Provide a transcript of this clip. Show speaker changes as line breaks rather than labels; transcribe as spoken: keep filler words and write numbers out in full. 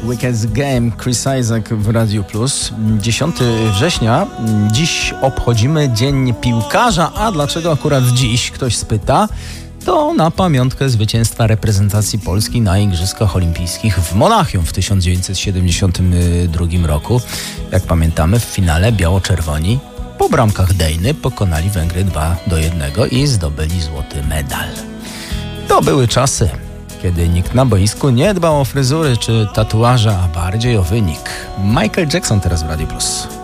Wicked Game, Chris Isaak w Radiu Plus. dziesiątego września. Dziś obchodzimy Dzień Piłkarza. A dlaczego akurat dziś? Ktoś spyta. To na pamiątkę zwycięstwa reprezentacji Polski na Igrzyskach Olimpijskich w Monachium w tysiąc dziewięćset siedemdziesiątym drugim roku. Jak pamiętamy, w finale biało-czerwoni po bramkach Dejny pokonali Węgry dwa do jednego i zdobyli złoty medal. To były czasy, kiedy nikt na boisku nie dbał o fryzury czy tatuaże, a bardziej o wynik. Michael Jackson teraz w Radiu Plus.